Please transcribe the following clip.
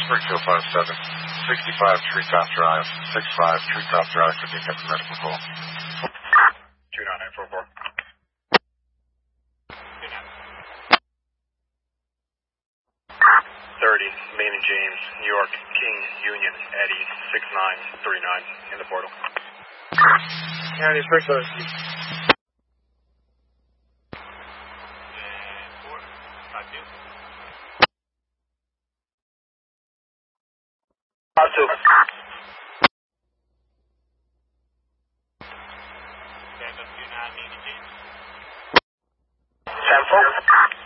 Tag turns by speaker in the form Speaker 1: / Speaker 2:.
Speaker 1: Springfield 57, 65 Treetop Drive, 65 Treetop Drive, could you get the medical call? 29944. 30, Main and James, New York, King, Union, Eddie, 6939, in the portal.
Speaker 2: County Springfield.
Speaker 1: Two.
Speaker 3: Stand up 29, Main and James.
Speaker 1: 10-4.